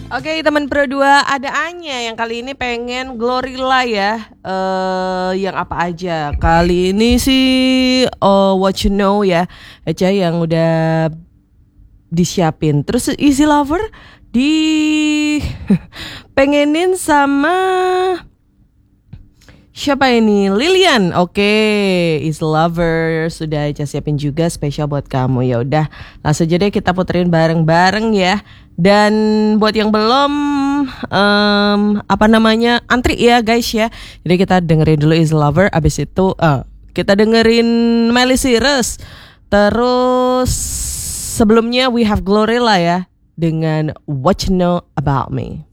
Oke, teman Pro 2, ada Anya yang kali ini pengen Glorilla ya. Yang apa aja? Kali ini sih What You Know ya. Aja yang udah disiapin. Terus Easy Lover di pengenin sama siapa ini? Lilian. Oke, Easy Lover sudah Aja siapin juga spesial buat kamu. Ya udah, langsung aja deh kita puterin bareng-bareng ya. Dan buat yang belum antri ya guys ya. Jadi kita dengerin dulu Easy Lover, abis itu kita dengerin Miley Cyrus. Terus sebelumnya we have Glorilla ya dengan What You Know About Me.